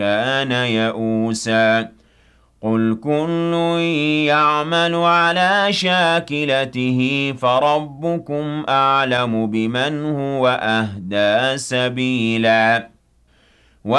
كان يئوسا قل كل يعمل على شاكلته فربكم أعلم بمن هو أهدى سبيلا